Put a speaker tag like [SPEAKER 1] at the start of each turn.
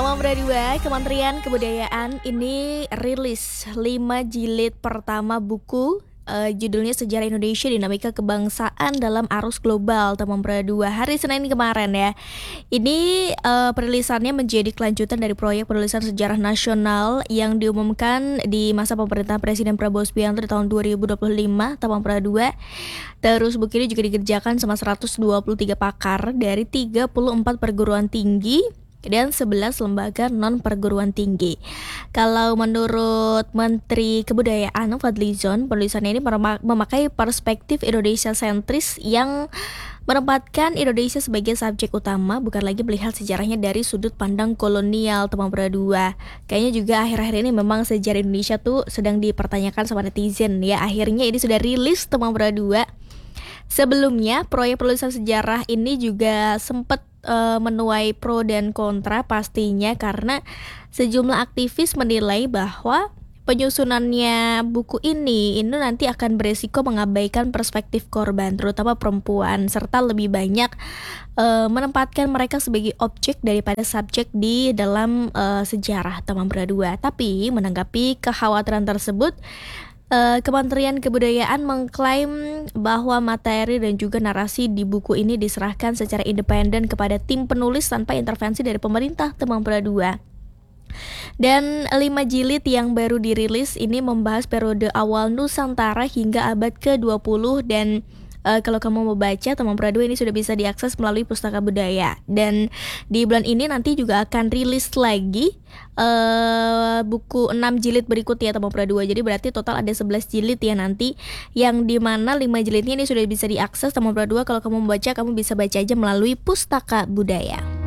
[SPEAKER 1] Teman Muda 2, Kementerian Kebudayaan ini rilis 5 jilid pertama buku judulnya Sejarah Indonesia Dinamika Kebangsaan dalam Arus Global, Teman Muda 2, hari Senin kemarin ya. Ini perilisannya menjadi kelanjutan dari proyek penulisan sejarah nasional yang diumumkan di masa pemerintahan Presiden Prabowo Subianto di tahun 2025, Teman Muda 2. Terus buku ini juga dikerjakan sama 123 pakar dari 34 perguruan tinggi dan 11 lembaga non perguruan tinggi. Kalau menurut Menteri Kebudayaan Fadlizon, penulisannya ini memakai perspektif Indonesia sentris yang menempatkan Indonesia sebagai subjek utama, bukan lagi melihat sejarahnya dari sudut pandang kolonial, Teman Muda 2. Kayaknya juga akhir-akhir ini memang sejarah Indonesia tuh sedang dipertanyakan sama netizen ya. Akhirnya ini sudah rilis, Teman Muda 2. Sebelumnya, proyek penulisan sejarah ini juga sempat menuai pro dan kontra pastinya, karena sejumlah aktivis menilai bahwa penyusunannya buku ini nanti akan beresiko mengabaikan perspektif korban, terutama perempuan, serta lebih banyak menempatkan mereka sebagai objek daripada subjek di dalam sejarah, Teman Muda 2. Tapi menanggapi kekhawatiran tersebut, Kementerian Kebudayaan mengklaim bahwa materi dan juga narasi di buku ini diserahkan secara independen kepada tim penulis tanpa intervensi dari pemerintah, Teman Muda 2. Dan 5 jilid yang baru dirilis ini membahas periode awal Nusantara hingga abad ke-20, dan kalau kamu mau baca, Teman Muda 2, ini sudah bisa diakses melalui Pustaka Budaya. Dan di bulan ini nanti juga akan rilis lagi buku 6 jilid berikutnya, Teman Muda 2. Jadi berarti total ada 11 jilid ya nanti, yang dimana 5 jilidnya ini sudah bisa diakses, Teman Muda 2. Kalau kamu mau baca, kamu bisa baca aja melalui Pustaka Budaya.